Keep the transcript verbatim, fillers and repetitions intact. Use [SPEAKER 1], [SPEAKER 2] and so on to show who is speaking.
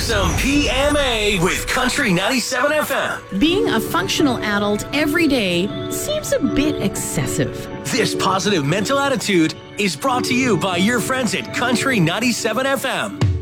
[SPEAKER 1] some P M A with Country ninety-seven F M.
[SPEAKER 2] Being a functional adult every day seems a bit excessive.
[SPEAKER 1] This positive mental attitude is brought to you by your friends at Country ninety-seven F M.